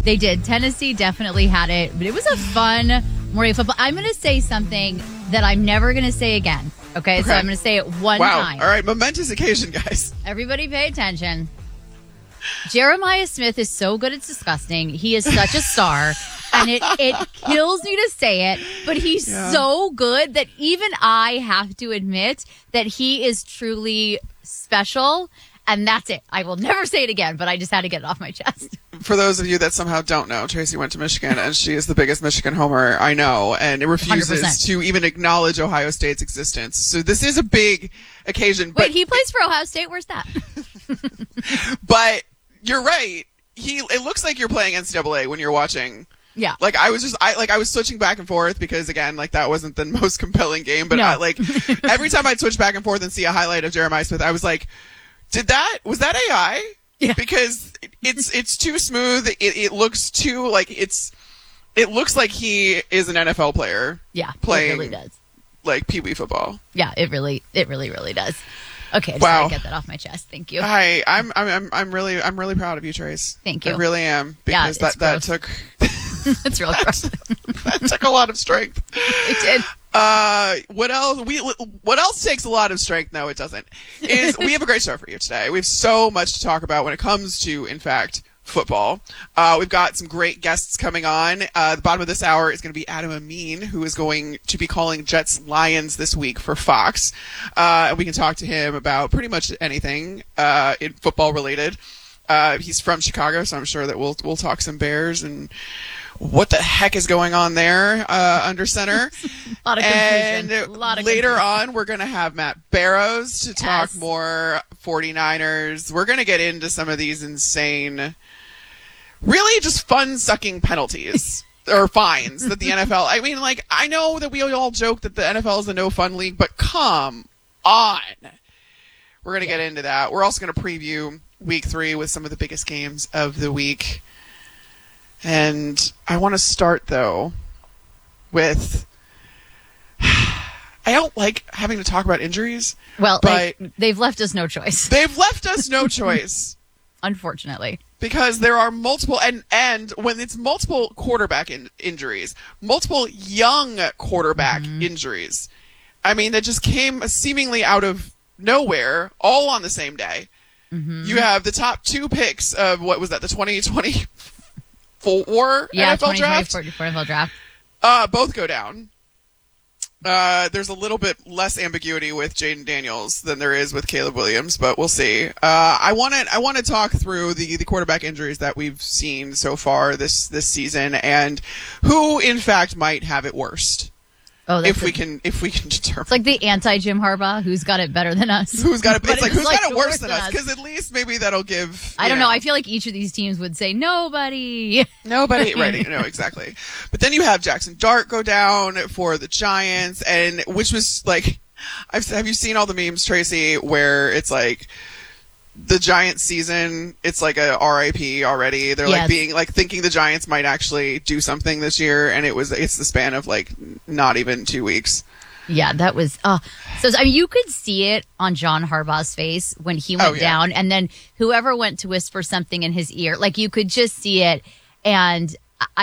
They did. Tennessee definitely had it, but it was a fun morning of football. I'm going to say something that I'm never going to say again. Okay, so I'm going to say it one time. All right, momentous occasion, guys. Everybody pay attention. Jeremiah Smith is so good it's disgusting. He is such a star, and it kills me to say it, but he's so good that even I have to admit that he is truly special, and that's it. I will never say it again, but I just had to get it off my chest. For those of you that somehow don't know, Tracy went to Michigan, and she is the biggest Michigan homer I know, and it refuses 100%. to even acknowledge Ohio State's existence. So this is a big occasion. Wait, he plays for Ohio State? Where's that? But you're right. It looks like you're playing NCAA when you're watching. Yeah. Like I was switching back and forth because again, like that wasn't the most compelling game, but No. Every time I'd switch back and forth and see a highlight of Jeremiah Smith, I was like, was that AI? Yeah. Because it's too smooth. It looks too like it looks like he is an NFL player. Yeah, playing it really does. Like Pee Wee football. Yeah, it really does. Okay, I just Wow. had to get that off my chest. Thank you. I'm really proud of you, Trace. Thank you. I really am Yeah, because it's that gross. took It's real gross. that took a lot of strength. It did. What else? What else takes a lot of strength? No, it doesn't. Is we have a great show for you today. We have so much to talk about when it comes to, in fact, football. We've got some great guests coming on. The bottom of this hour is going to be Adam Amin, who is going to be calling Jets Lions this week for Fox. And we can talk to him about pretty much anything in football related. He's from Chicago, so I'm sure that we'll talk some Bears and what the heck is going on there under center. A lot of confusion. And later on, we're going to have Matt Barrows to talk Yes. more 49ers. We're going to get into some of these insane, really just fun-sucking penalties or fines that the NFL... I mean, like, I know that we all joke that the NFL is a no-fun league, but come on. We're going to get into that. We're also going to preview Week 3 with some of the biggest games of the week. And I want to start, though, with... I don't like having to talk about injuries. Well, but they've left us no choice, they've left us no choice. unfortunately. Because there are multiple... And when it's multiple quarterback injuries, multiple young quarterback injuries, I mean, that just came seemingly out of nowhere, all on the same day. Mm-hmm. You have the top 2 picks of, what was that, the 2024 NFL draft? 2024 NFL draft. Both go down. There's a little bit less ambiguity with Jaden Daniels than there is with Caleb Williams, but we'll see. I want to talk through the quarterback injuries that we've seen so far this season and who, in fact, might have it worst. Oh, if we can determine. It's like the anti-Jim Harbaugh, who's got it better than us. Who's got it? It's like who's got it worse worse than us? Because at least maybe that'll give. I don't know. I feel like each of these teams would say nobody. Nobody, right? No, exactly. But then you have Jackson Dart go down for the Giants, and which was like, have you seen all the memes, Tracy, where it's like the Giants season? It's like a RIP already. They're like being like thinking the Giants might actually do something this year, and it's the span of like not even 2 weeks. Yeah, that was so. I mean, you could see it on John Harbaugh's face when he went down, and then whoever went to whisper something in his ear, like you could just see it. And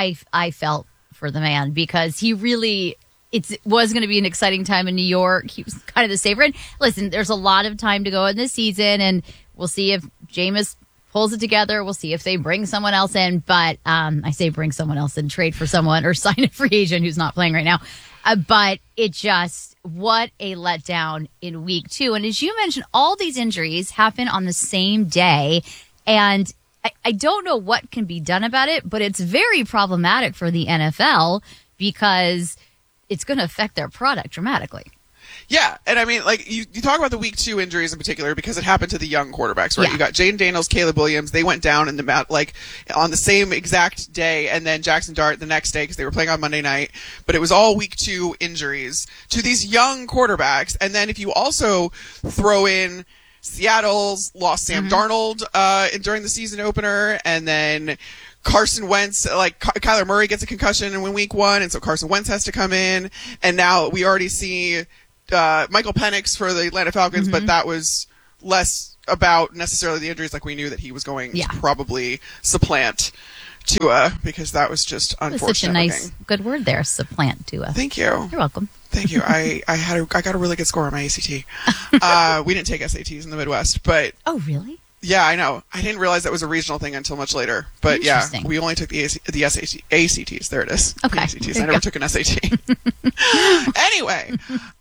I felt for the man because he really. It was going to be an exciting time in New York. He was kind of the saver. And listen, there's a lot of time to go in this season, and we'll see if Jameis pulls it together. We'll see if they bring someone else in. But I say bring someone else in, trade for someone, or sign a free agent who's not playing right now. But it just, what a letdown in week 2. And as you mentioned, all these injuries happen on the same day. And I don't know what can be done about it, but it's very problematic for the NFL because it's going to affect their product dramatically. Yeah, and I mean, like, you talk about the week 2 injuries in particular because it happened to the young quarterbacks, right? Yeah. You got Jaden Daniels, Caleb Williams. They went down in the like on the same exact day, and then Jackson Dart the next day because they were playing on Monday night. But it was all week 2 injuries to these young quarterbacks. And then if you also throw in Seattle's lost Sam Darnold during the season opener, and then Carson Wentz, like Kyler Murray gets a concussion in week 1, and so Carson Wentz has to come in. And now we already see Michael Penix for the Atlanta Falcons, but that was less about necessarily the injuries. Like we knew that he was going to probably supplant Tua, because that was just unfortunate. Such a nice, good word there, supplant Tua. Thank you. You're welcome. Thank you. I got a really good score on my ACT. We didn't take SATs in the Midwest, but oh really? Yeah, I know. I didn't realize that was a regional thing until much later. But yeah, we only took the ACTs. There it is. Okay. The ACTs. I never took an SAT. Anyway,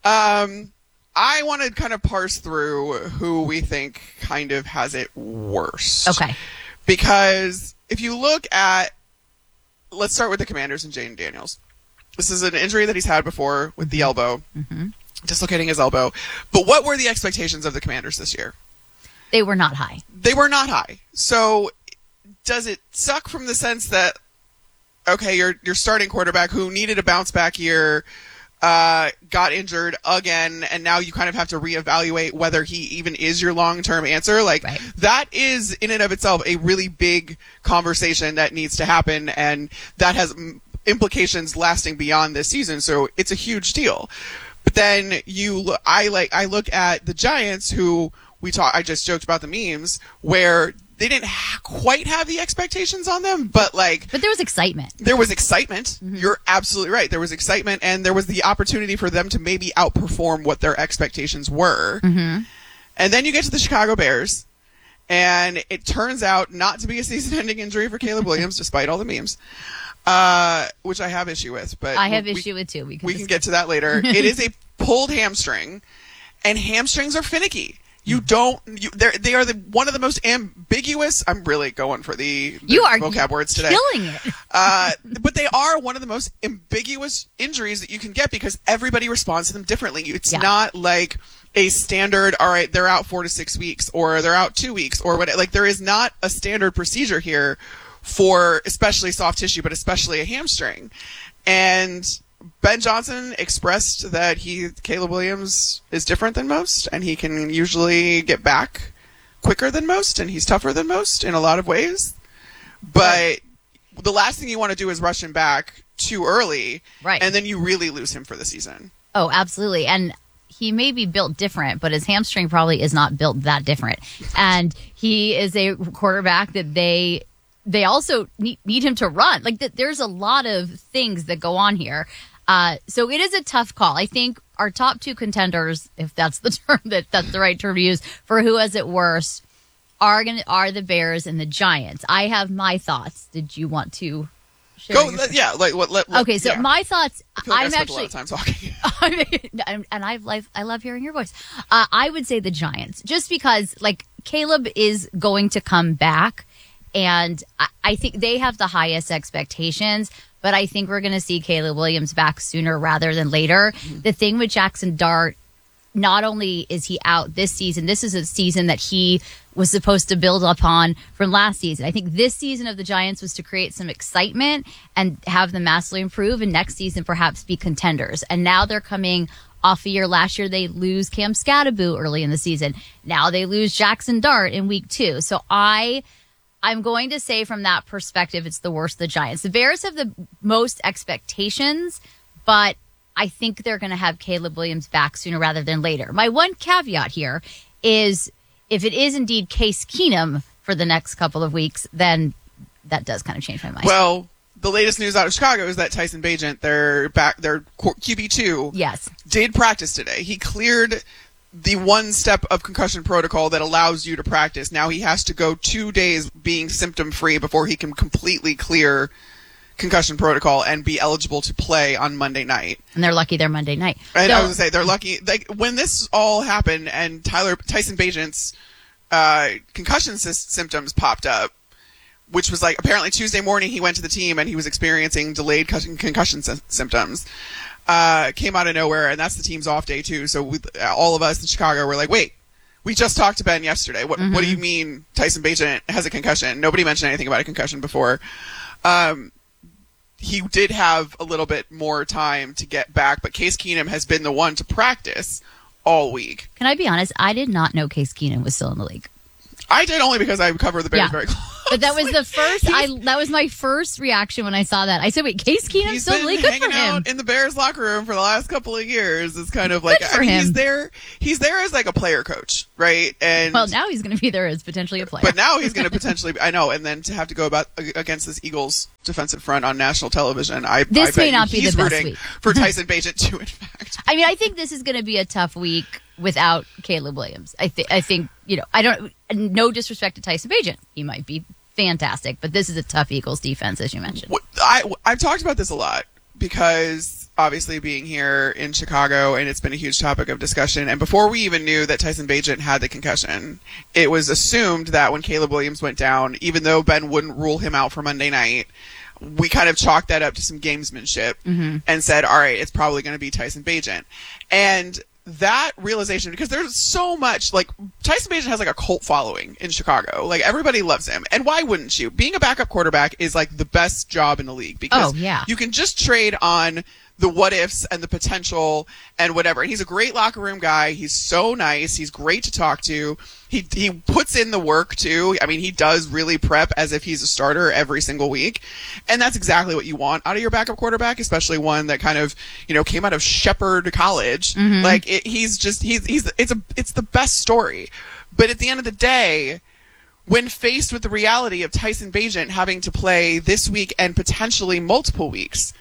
I want to kind of parse through who we think kind of has it worst. Okay. Because if you look at, let's start with the Commanders and Jaden Daniels. This is an injury that he's had before with the elbow, dislocating his elbow. But what were the expectations of the Commanders this year? They were not high. They were not high. So does it suck from the sense that, okay, your starting quarterback who needed a bounce back year got injured again, and now you kind of have to reevaluate whether he even is your long-term answer? Like, right. That is in and of itself a really big conversation that needs to happen, and that has implications lasting beyond this season. So it's a huge deal. But then I look at the Giants, who I just joked about the memes where they didn't quite have the expectations on them, but there was excitement. There was excitement. Mm-hmm. You're absolutely right. There was excitement, and there was the opportunity for them to maybe outperform what their expectations were. Mm-hmm. And then you get to the Chicago Bears, and it turns out not to be a season-ending injury for Caleb Williams, despite all the memes, which I have issue with. But I have issue with too. We can get to that later. It is a pulled hamstring, and hamstrings are finicky. They are one of the most ambiguous. I'm really going for the vocab words today. Killing it. But they are one of the most ambiguous injuries that you can get because everybody responds to them differently. It's not like a standard, all right, they're out 4 to 6 weeks or they're out 2 weeks or whatever. Like, there is not a standard procedure here for especially soft tissue, but especially a hamstring. And Ben Johnson expressed that Caleb Williams is different than most, and he can usually get back quicker than most, and he's tougher than most in a lot of ways. But the last thing you want to do is rush him back too early, right? And then you really lose him for the season. Oh, absolutely. And he may be built different, but his hamstring probably is not built that different. And he is a quarterback that they also need him to run. Like, there's a lot of things that go on here. So it is a tough call. I think our top two contenders, if that's the term that's the right term to use for who has it worse, are the Bears and the Giants. I have my thoughts. Did you want to share? Okay, so my thoughts. I'm actually a lot of time talking. And I love hearing your voice. I would say the Giants, just because Caleb is going to come back. And I think they have the highest expectations, but I think we're going to see Caleb Williams back sooner rather than later. Mm-hmm. The thing with Jackson Dart, not only is he out this season, this is a season that he was supposed to build upon from last season. I think this season of the Giants was to create some excitement and have them massively improve, and next season perhaps be contenders. And now they're coming off a year. Last year they lose Cam Scattaboo early in the season. Now they lose Jackson Dart in week 2. So I'm going to say from that perspective, it's the worst of the Giants. The Bears have the most expectations, but I think they're going to have Caleb Williams back sooner rather than later. My one caveat here is if it is indeed Case Keenum for the next couple of weeks, then that does kind of change my mind. Well, the latest news out of Chicago is that Tyson Bagent, their QB2, did practice today. He cleared the one step of concussion protocol that allows you to practice. Now he has to go 2 days being symptom-free before he can completely clear concussion protocol and be eligible to play on Monday night. And they're lucky they're Monday night. And I was going to say, they're lucky. When this all happened and Tyson Bagent's concussion symptoms popped up, which was apparently Tuesday morning he went to the team and he was experiencing delayed concussion symptoms. Came out of nowhere, and that's the team's off day too. So all of us in Chicago were like, wait, we just talked to Ben yesterday. What do you mean Tyson Bagent has a concussion? Nobody mentioned anything about a concussion before. He did have a little bit more time to get back, but Case Keenum has been the one to practice all week. Can I be honest? I did not know Case Keenum was still in the league. I did, only because I cover the Bears very close. But that was the first. That was my first reaction when I saw that. I said, "Wait, Case Keenum's still really good for him." Out in the Bears locker room for the last couple of years. It's kind of like he's there. He's there as like a player coach, right? And well, now he's going to be there as potentially a player. But now he's going to potentially. I know, and then to have to go against this Eagles defensive front on national television, this may not be the best week for Tyson Bagent too. In fact, I mean, I think this is going to be a tough week without Caleb Williams. I think no disrespect to Tyson Bagent, he might be fantastic, but this is a tough Eagles defense, as you mentioned. I've talked about this a lot because obviously being here in Chicago, and it's been a huge topic of discussion. And before we even knew that Tyson Bagent had the concussion, it was assumed that when Caleb Williams went down, even though Ben wouldn't rule him out for Monday night, we kind of chalked that up to some gamesmanship and said, all right, it's probably going to be Tyson Bagent. And that realization, because there's so much, like, Tyson Bagent has like a cult following in Chicago. Like, everybody loves him. And why wouldn't you? Being a backup quarterback is like the best job in the league because you can just trade on the what ifs and the potential and whatever. And he's a great locker room guy. He's so nice. He's great to talk to. He puts in the work too. I mean, he does really prep as if he's a starter every single week. And that's exactly what you want out of your backup quarterback, especially one that kind of, came out of Shepherd College. Like it's the best story. But at the end of the day, when faced with the reality of Tyson Bagent having to play this week and potentially multiple weeks,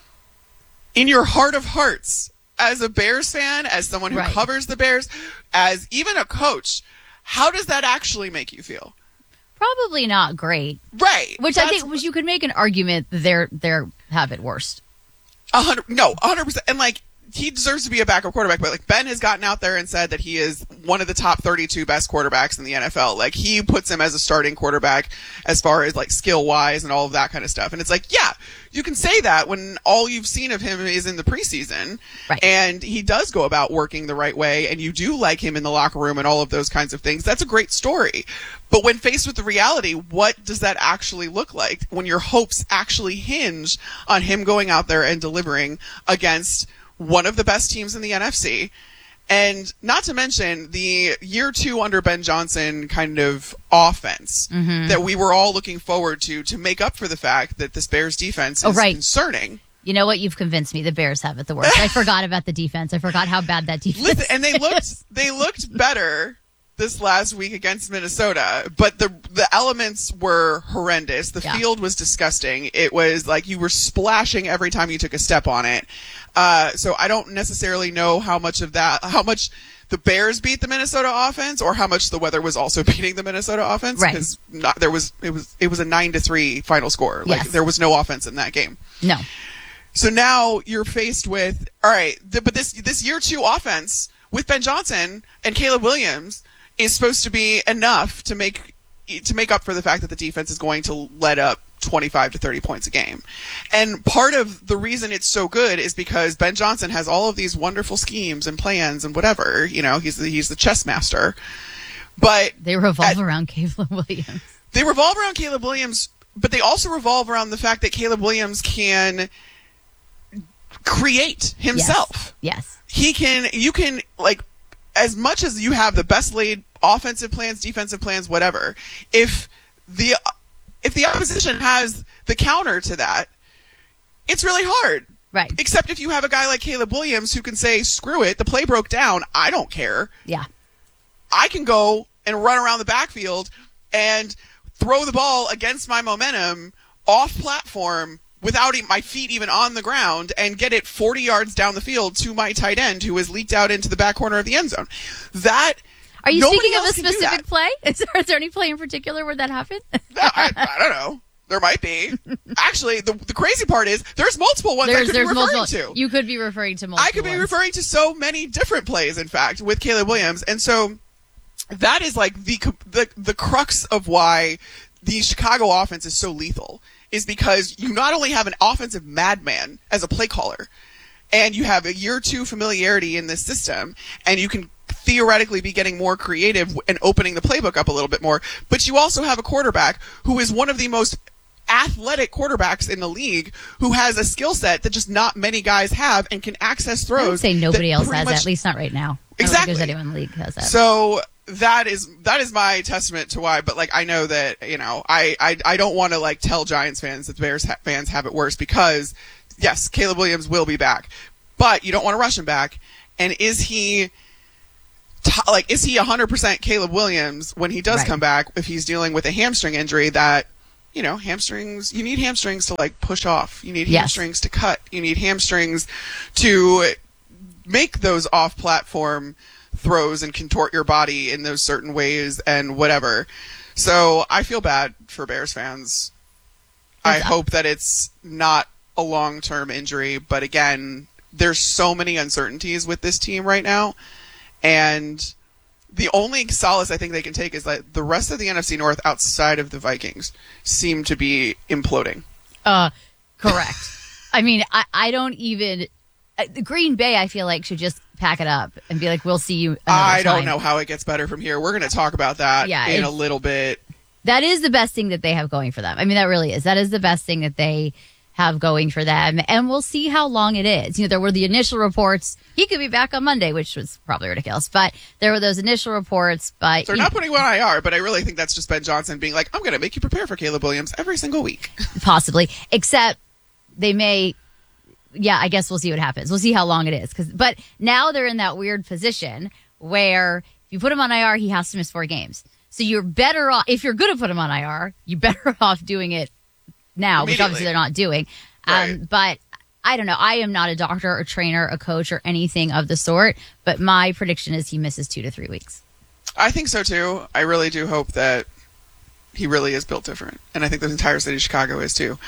in your heart of hearts, as a Bears fan, as someone who covers the Bears, as even a coach, how does that actually make you feel? Probably not great. Right. Which I think you could make an argument that they're have it worst. 100%. And like, he deserves to be a backup quarterback, but like Ben has gotten out there and said that he is one of the top 32 best quarterbacks in the NFL. Like, he puts him as a starting quarterback as far as like skill wise and all of that kind of stuff. And it's like, yeah, you can say that when all you've seen of him is in the preseason, and he does go about working the right way, and you do like him in the locker room and all of those kinds of things. That's a great story. But when faced with the reality, what does that actually look like when your hopes actually hinge on him going out there and delivering against one of the best teams in the NFC? And not to mention the year 2 under Ben Johnson kind of offense that we were all looking forward to make up for the fact that this Bears defense is concerning. You know what? You've convinced me. The Bears have it the worst. I forgot about the defense. I forgot how bad that defense is. And they looked better this last week against Minnesota, but the elements were horrendous. The field was disgusting. It was like you were splashing every time you took a step on it. So I don't necessarily know how much the Bears beat the Minnesota offense, or how much the weather was also beating the Minnesota offense. Because it was a 9-3 final score. Like, there was no offense in that game. No. So now you're faced with, all right, but this year 2 offense with Ben Johnson and Caleb Williams is supposed to be enough to make up for the fact that the defense is going to let up 25 to 30 points a game. And part of the reason it's so good is because Ben Johnson has all of these wonderful schemes and plans and whatever. He's the chess master. But they revolve around Caleb Williams. They revolve around Caleb Williams, but they also revolve around the fact that Caleb Williams can create himself. Yes. You can like, as much as you have the best laid offensive plans, defensive plans, whatever, if the opposition has the counter to that, it's really hard. Right. Except if you have a guy like Caleb Williams who can say, screw it, the play broke down, I don't care. Yeah. I can go and run around the backfield and throw the ball against my momentum off platform without my feet even on the ground and get it 40 yards down the field to my tight end who has leaked out into the back corner of the end zone. Are you speaking of a specific play? Is there any play in particular where that happened? I don't know. There might be. Actually, the crazy part is there's multiple ones I could be referring to. You could be referring to multiple. I could be referring to so many different plays, in fact, with Caleb Williams. And so that is like the crux of why the Chicago offense is so lethal, is because you not only have an offensive madman as a play caller, and you have a year 2 familiarity in this system, and you can theoretically be getting more creative and opening the playbook up a little bit more, but you also have a quarterback who is one of the most athletic quarterbacks in the league, who has a skill set that just not many guys have and can access throws. I would say nobody else has that, at least not right now. Exactly. I don't think there's anyone in the league who has that. So that is my testament to why. But like, I know that, I don't want to like tell Giants fans that the Bears fans have it worse, because yes, Caleb Williams will be back, but you don't want to rush him back. And is he 100% Caleb Williams when he does come back, if he's dealing with a hamstring injury that, hamstrings, you need hamstrings to like push off. You need hamstrings to cut. You need hamstrings to make those off-platform throws and contort your body in those certain ways and whatever. So I feel bad for Bears fans. I hope that it's not a long-term injury, but again, there's so many uncertainties with this team right now, and the only solace I think they can take is that the rest of the NFC North outside of the Vikings seem to be imploding. Correct. I mean, I don't even... Green Bay, I feel like, should just pack it up and be like, we'll see you another time. Don't know how it gets better from here. We're going to talk about that in a little bit. That is the best thing that they have going for them. I mean, that really is. That is the best thing that they have going for them. And we'll see how long it is. There were the initial reports. He could be back on Monday, which was probably ridiculous. But there were those initial reports. But they're not putting him on IR, but I really think that's just Ben Johnson being like, I'm going to make you prepare for Caleb Williams every single week. Possibly. Except they may... Yeah, I guess we'll see what happens. We'll see how long it is. But now they're in that weird position where if you put him on IR, he has to miss 4 games. So you're better off, if you're going to put him on IR, you're better off doing it now, which obviously they're not doing. Right. But I don't know. I am not a doctor or trainer, a coach, or anything of the sort. But my prediction is he misses 2 to 3 weeks. I think so, too. I really do hope that he really is built different. And I think the entire city of Chicago is, too.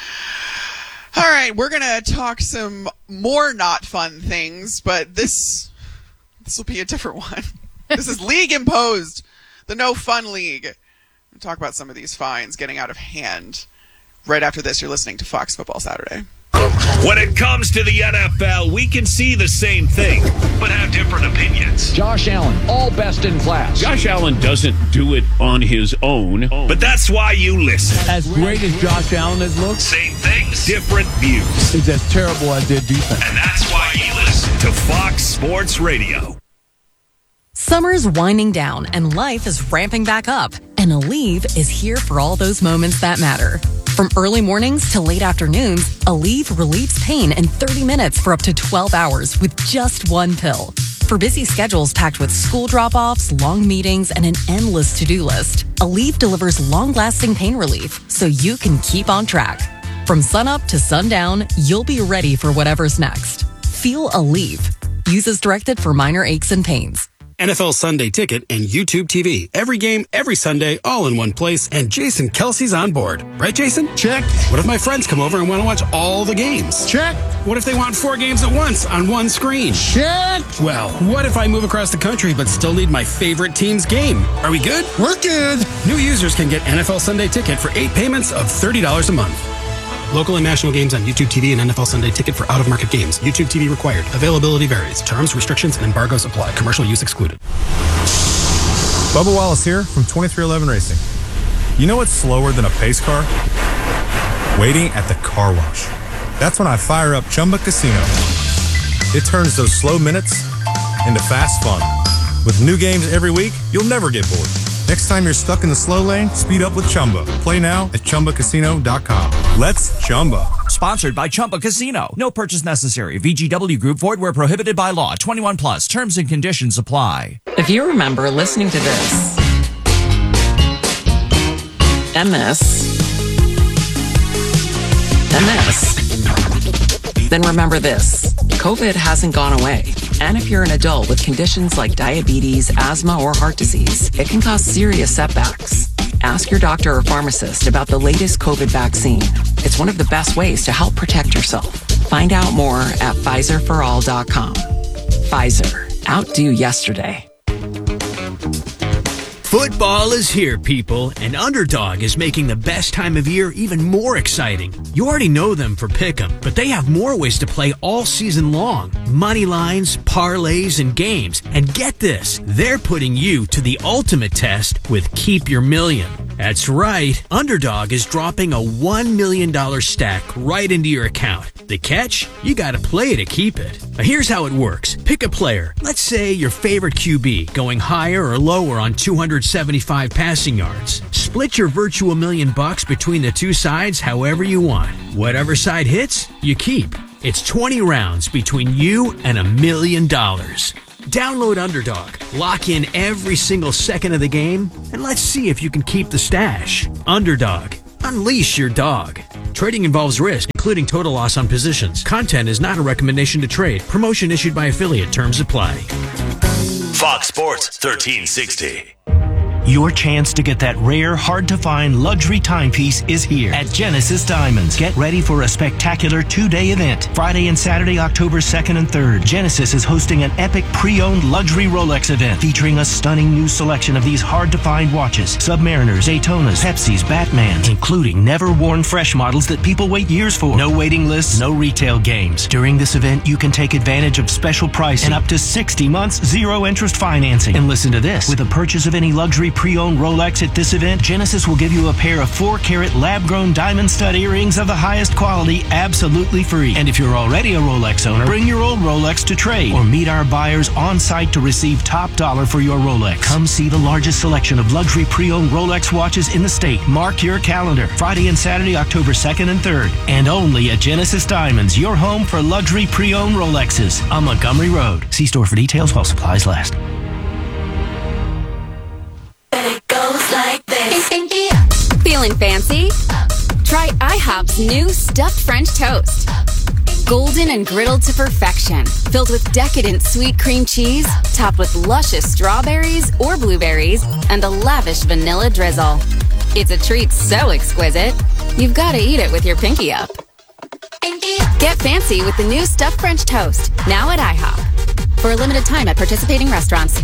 All right, we're going to talk some more not fun things, but this will be a different one. This is league imposed, the no fun league. We'll talk about some of these fines getting out of hand. Right after this, you're listening to Fox Football Saturday. When it comes to the NFL, we can see the same thing, but have different opinions. Josh Allen, all best in class. Josh Allen doesn't do it on his own. But that's why you listen. As great as Josh Allen has looked, same things, different views. He's as terrible as their defense. And that's why you listen to Fox Sports Radio. Summer's winding down and life is ramping back up. And Aleve is here for all those moments that matter. From early mornings to late afternoons, Aleve relieves pain in 30 minutes for up to 12 hours with just one pill. For busy schedules packed with school drop-offs, long meetings, and an endless to-do list, Aleve delivers long-lasting pain relief so you can keep on track. From sunup to sundown, you'll be ready for whatever's next. Feel Aleve. Use as directed for minor aches and pains. NFL Sunday Ticket and YouTube TV. Every game, every Sunday, all in one place. And Jason Kelsey's on board. Right, Jason? Check. What if my friends come over and want to watch all the games? Check. What if they want 4 games at once on one screen? Check. Well, what if I move across the country but still need my favorite team's game? Are we good? We're good. New users can get NFL Sunday Ticket for 8 payments of $30 a month. Local and national games on YouTube TV and NFL Sunday Ticket for out-of-market games. YouTube TV required. Availability varies. Terms, restrictions, and embargoes apply. Commercial use excluded. Bubba Wallace here from 2311 Racing. You know what's slower than a pace car? Waiting at the car wash. That's when I fire up Chumba Casino. It turns those slow minutes into fast fun. With new games every week, you'll never get bored. Next time you're stuck in the slow lane, speed up with Chumba. Play now at ChumbaCasino.com. Let's Chumba. Sponsored by Chumba Casino. No purchase necessary. VGW Group. Void where prohibited by law. 21 plus. Terms and conditions apply. If you remember listening to this and this and this, then remember this. COVID hasn't gone away. And if you're an adult with conditions like diabetes, asthma, or heart disease, it can cause serious setbacks. Ask your doctor or pharmacist about the latest COVID vaccine. It's one of the best ways to help protect yourself. Find out more at PfizerForAll.com. Pfizer. Outdo yesterday. Football is here, people, and Underdog is making the best time of year even more exciting. You already know them for Pick'em, but they have more ways to play all season long. Money lines, parlays, and games. And get this, they're putting you to the ultimate test with Keep Your Million. That's right. Underdog is dropping a $1 million stack right into your account. The catch? You gotta play to keep it. Now here's how it works. Pick a player. Let's say your favorite QB, going higher or lower on 275 passing yards. Split your virtual $1 million between the two sides however you want. Whatever side hits, you keep. It's 20 rounds between you and $1 million. Download Underdog, lock in every single second of the game, and let's see if you can keep the stash. Underdog, unleash your dog. Trading involves risk, including total loss on positions. Content is not a recommendation to trade. Promotion issued by affiliate. Terms apply. Fox Sports 1360. Your chance to get that rare, hard-to-find luxury timepiece is here at Genesis Diamonds. Get ready for a spectacular two-day event. Friday and Saturday, October 2nd and 3rd. Genesis is hosting an epic pre-owned luxury Rolex event featuring a stunning new selection of these hard-to-find watches. Submariners, Daytonas, Pepsis, Batmans, including never-worn fresh models that people wait years for. No waiting lists, no retail games. During this event, you can take advantage of special pricing and up to 60 months zero-interest financing. And listen to this. With a purchase of any luxury pre-owned Rolex at this event, Genesis will give you a pair of 4-carat lab-grown diamond stud earrings of the highest quality absolutely free. And if you're already a Rolex owner, bring your old Rolex to trade or meet our buyers on site to receive top dollar for your Rolex. Come see the largest selection of luxury pre-owned Rolex watches in the state. Mark your calendar. Friday and Saturday, October 2nd and 3rd. And only at Genesis Diamonds, your home for luxury pre-owned Rolexes on Montgomery Road. See store for details while supplies last. Feeling fancy? Try IHOP's new stuffed French toast. Golden and griddled to perfection, filled with decadent sweet cream cheese, topped with luscious strawberries or blueberries, and a lavish vanilla drizzle. It's a treat so exquisite, you've got to eat it with your pinky up. Get fancy with the new stuffed French toast, now at IHOP. For a limited time at participating restaurants.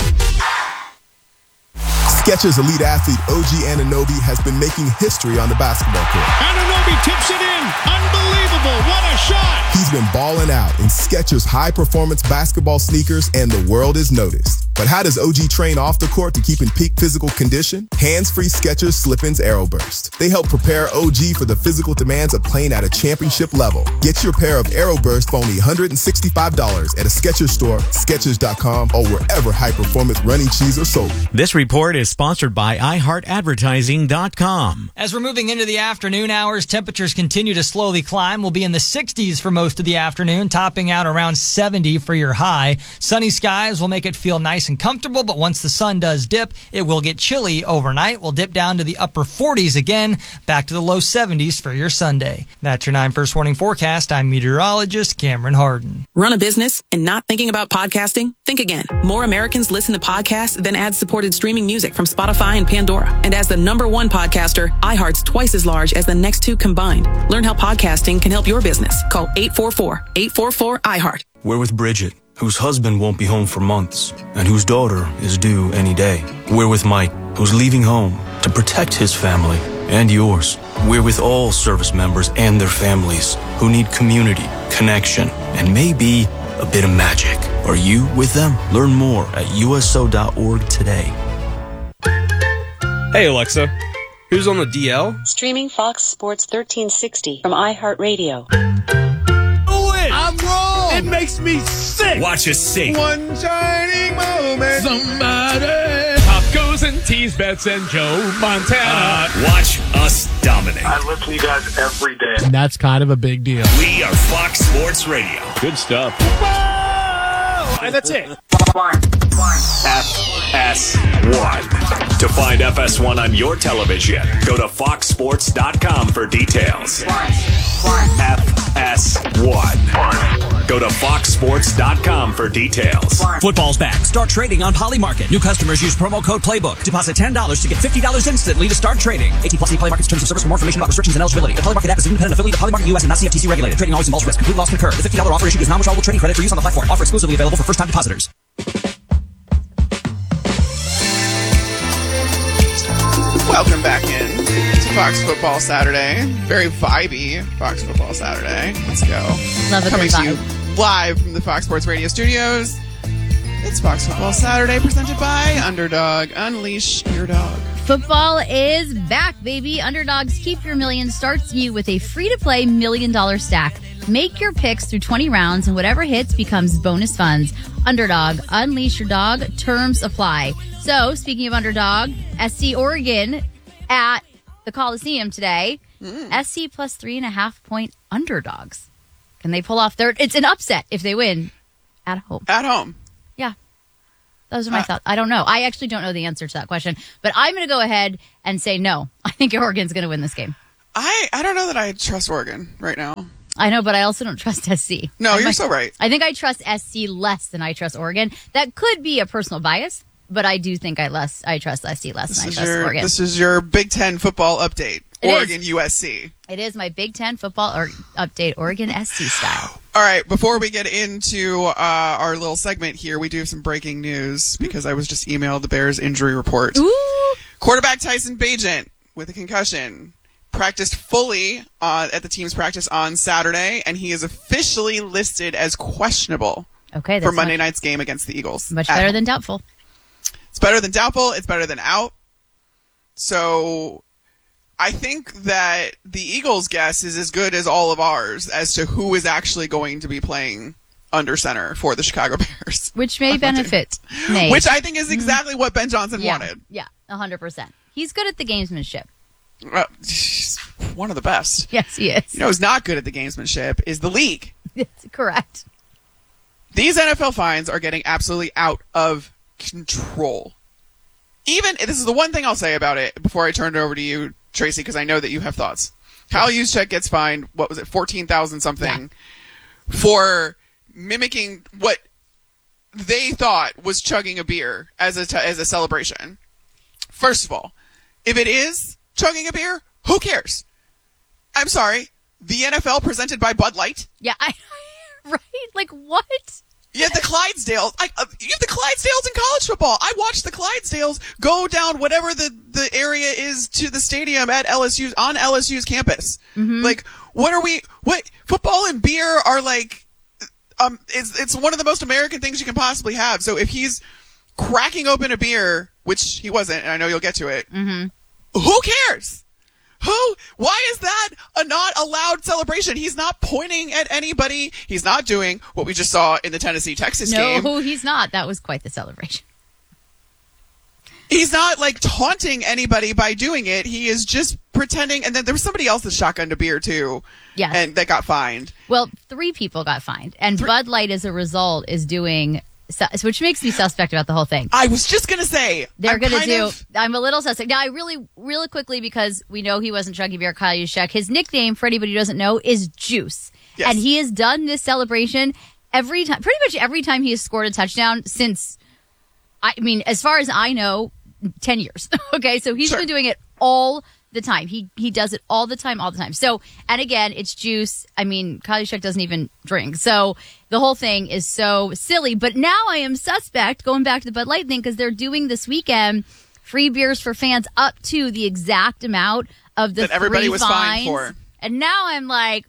Skechers elite athlete OG Anunoby has been making history on the basketball court. Anunoby tips it in. Unbelievable. What a shot. He's been balling out in Skechers high-performance basketball sneakers, and the world has noticed. But how does OG train off the court to keep in peak physical condition? Hands-free Skechers Slip-ins Aeroburst. They help prepare OG for the physical demands of playing at a championship level. Get your pair of Aeroburst for only $165 at a Skechers store, Skechers.com, or wherever high-performance running shoes are sold. This report is sponsored by iHeartAdvertising.com. As we're moving into the afternoon hours, temperatures continue to slowly climb. We'll be in the 60s for most of the afternoon, topping out around 70 for your high. Sunny skies will make it feel nice and comfortable, but once the sun does dip, it will get chilly overnight. We'll dip down to the upper 40s again, back to the low 70s for your Sunday. That's your 9 First Warning forecast. I'm meteorologist Cameron Harden. Run a business and not thinking about podcasting? Think again. More Americans listen to podcasts than ad-supported streaming music from Spotify and Pandora. And as the #1 podcaster, iHeart's twice as large as the next two combined. Learn how podcasting can help your business. Call 844-844-iHeart. We're with Bridget, whose husband won't be home for months and whose daughter is due any day. We're with Mike, who's leaving home to protect his family and yours. We're with all service members and their families who need community, connection, and maybe a bit of magic. Are you with them? Learn more at USO.org today. Hey Alexa, who's on the DL? Streaming Fox Sports 1360 from iHeartRadio. I'm wrong. It makes me sick. Watch us sing. One shining moment. Somebody. Tacos and teas, bets and Joe Montana. Watch us dominate. I listen to you guys every day. And that's kind of a big deal. We are Fox Sports Radio. Good stuff. Whoa! And that's it. FS1. To find FS1 on your television, go to foxsports.com for details. FS1. Go to foxsports.com for details. Football's back. Start trading on Polymarket. New customers use promo code PLAYBOOK. Deposit $10 to get $50 instantly to start trading. 18+ see Polymarket's terms of service for more information about restrictions and eligibility. The Polymarket app is an independent affiliate of Polymarket US and not CFTC regulated. Trading always involves risk. Complete loss concurred. The $50 offer issued is non-withdrawable trading credit for use on the platform. Offer exclusively available for first-time depositors. Welcome back in to Fox Football Saturday. Very vibey Fox Football Saturday. Let's go. Love it. Coming to you live from the Fox Sports Radio studios. It's Fox Football Saturday presented by Underdog. Unleash your dog. Football is back, baby. Underdogs Keep Your Million starts you with a free-to-play $1 million stack. Make your picks through 20 rounds, and whatever hits becomes bonus funds. Underdog, unleash your dog. Terms apply. So, speaking of Underdog, SC Oregon at the Coliseum today. SC plus 3.5-point underdogs. Can they pull off third? It's an upset if they win at home. At home. Yeah. Those are my thoughts. I don't know. I actually don't know the answer to that question, but I'm going to go ahead and say no. I think Oregon's going to win this game. I don't know that I trust Oregon right now. I know, but I also don't trust SC. No, you're so right. I think I trust SC less than I trust Oregon. That could be a personal bias, but I do think I trust SC less than I trust Oregon. This is your Big Ten football update. Oregon USC. It is my Big Ten football update, Oregon SC style. All right, before we get into our little segment here, we do have some breaking news because I was just emailed the Bears injury report. Ooh. Quarterback Tyson Bagent with a concussion practiced fully at the team's practice on Saturday, and he is officially listed as questionable for Monday night's game against the Eagles. Much better than doubtful. It's better than doubtful. It's better than out. So I think that the Eagles' guess is as good as all of ours as to who is actually going to be playing under center for the Chicago Bears. Which may benefit Nate. Which I think is exactly what Ben Johnson wanted. Yeah, 100%. He's good at the gamesmanship. He's one of the best. Yes, he is. You know who's not good at the gamesmanship is the league. That's correct. These NFL fines are getting absolutely out of control. This is the one thing I'll say about it before I turn it over to you, Tracy, because I know that you have thoughts. Kyle Juszczyk gets fined, what was it, 14,000 something, for mimicking what they thought was chugging a beer as a celebration. First of all, if it is chugging a beer, who cares? I'm sorry. The NFL presented by Bud Light? Yeah, right? Like, what? You have the Clydesdales. You have the Clydesdales in college football. I watched the Clydesdales go down whatever the area is to the stadium at on LSU's campus. Mm-hmm. Like, football and beer are like, it's one of the most American things you can possibly have. So if he's cracking open a beer, which he wasn't, and I know you'll get to it, who cares? Why is that a not allowed celebration? He's not pointing at anybody. He's not doing what we just saw in the Tennessee-Texas game. No, he's not. That was quite the celebration. He's not, like, taunting anybody by doing it. He is just pretending. And then there was somebody else that shotgunned a beer, too. Yes. And that got fined. Well, 3 people got fined. And Bud Light, as a result, is doing... which makes me suspect about the whole thing. I was just going to say. They're going to do... I'm a little suspect. Now, I really quickly, because we know he wasn't chugging beer, Kyle Juszczyk, his nickname, for anybody who doesn't know, is Juice. Yes. And he has done this celebration every time, pretty much every time he has scored a touchdown since, as far as I know, 10 years. Okay, so he's been doing it all the time. He does it all the time. So, and again, it's Juice. Kyle Juszczyk doesn't even drink. So the whole thing is so silly. But now I am suspect, going back to the Bud Light thing, because they're doing this weekend free beers for fans up to the exact amount of the that everybody 3 was fines. fined for. And now I'm like,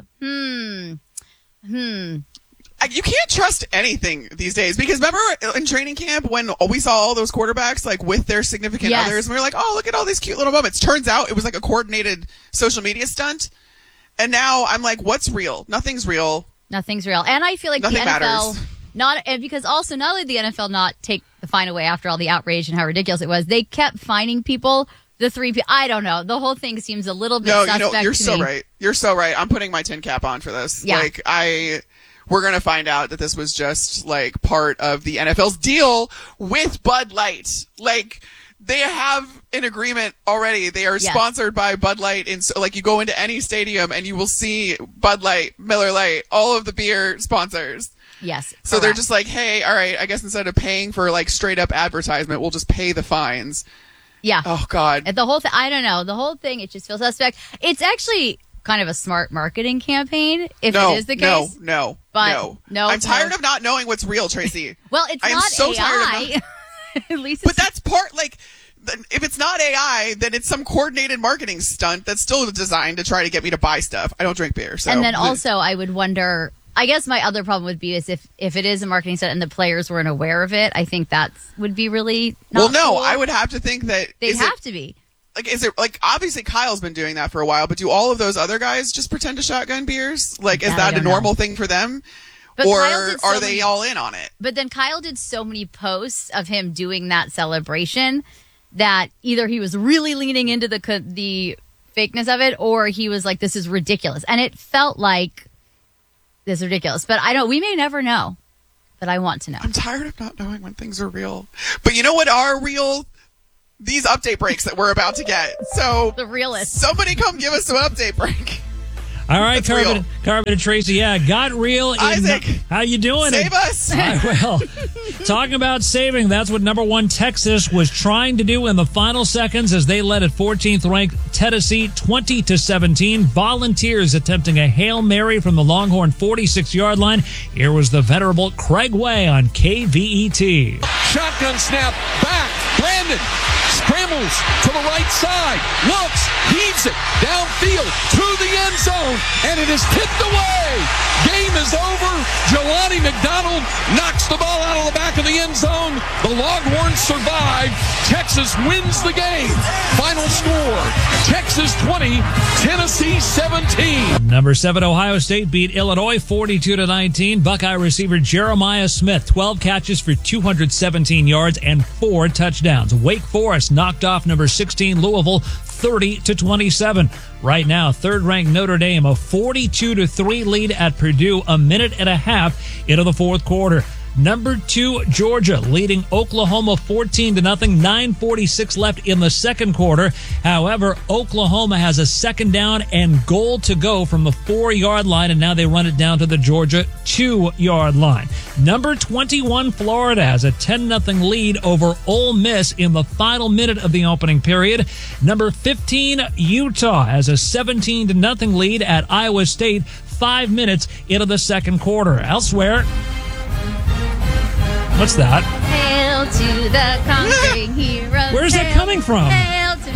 You can't trust anything these days, because remember in training camp when we saw all those quarterbacks like with their significant others, and we were like, oh, look at all these cute little moments. Turns out it was like a coordinated social media stunt. And now I'm like, what's real? Nothing's real. Nothing's real. And I feel like Nothing the NFL matters. because also not only did the NFL not take the fine away after all the outrage and how ridiculous it was, they kept fining people. The 3 people, I don't know. The whole thing seems a little bit suspect you're to so me. right. You're so right. I'm putting my tin cap on for this. Yeah. We're going to find out that this was just, like, part of the NFL's deal with Bud Light. Like, they have an agreement already. They are sponsored by Bud Light. And so, like, you go into any stadium and you will see Bud Light, Miller Lite, all of the beer sponsors. Yes. So they're just like, hey, all right, I guess instead of paying for, like, straight up advertisement, we'll just pay the fines. Yeah. Oh, God. The whole thing, I don't know. The whole thing, it just feels suspect. It's actually kind of a smart marketing campaign, if it is the case. No. I'm tired of not knowing what's real, Tracy. Well, it's I am not so AI. tired of At least but that's part, like, if it's not AI, then it's some coordinated marketing stunt that's still designed to try to get me to buy stuff. I don't drink beer, so. And then also, I would wonder, I guess my other problem would be is if it is a marketing stunt and the players weren't aware of it, I think that would be really not cool. I would have to think that... They'd have to be. like, is it like, obviously Kyle's been doing that for a while, but do all of those other guys just pretend to shotgun beers? Like, is that a normal thing for them? But or are they all in on it? But then Kyle did so many posts of him doing that celebration that either he was really leaning into the fakeness of it, or he was like, this is ridiculous. And it felt like this is ridiculous. But we may never know. But I want to know. I'm tired of not knowing when things are real. But you know what are real? These update breaks that we're about to get. So the realest. Somebody come give us an update break. All right, Carmen and Tracy. Yeah, got real. Isaac, how you doing? Save us. Well, talking about saving, that's what number 1 Texas was trying to do in the final seconds as they led at 14th ranked Tennessee 20-17. Volunteers attempting a Hail Mary from the Longhorn 46-yard line. Here was the venerable Craig Way on KVET. Shotgun snap back. Brandon scrambles to the right side. Looks, heaves it downfield to the end zone, and it is tipped away. Game is over. Jelani McDonald knocks the ball out of the back of the end zone. The Longhorns survive. Texas wins the game. Final score, Texas 20, Tennessee 17. Number 7 Ohio State beat Illinois 42-19. Buckeye receiver Jeremiah Smith, 12 catches for 217 yards and 4 touchdowns. Wake Forest knocked off number 16 Louisville 30-27. Right now, third-ranked Notre Dame, a 42-3 lead at Purdue, a minute and a half into the fourth quarter. Number 2, Georgia, leading Oklahoma 14-0, 9:46 left in the second quarter. However, Oklahoma has a second down and goal to go from the 4-yard line, and now they run it down to the Georgia 2-yard line. Number 21, Florida, has a 10-0 lead over Ole Miss in the final minute of the opening period. Number 15, Utah, has a 17-0 lead at Iowa State 5 minutes into the second quarter. Elsewhere, what's that? Hail to the conquering heroes. Where's that coming from? Hail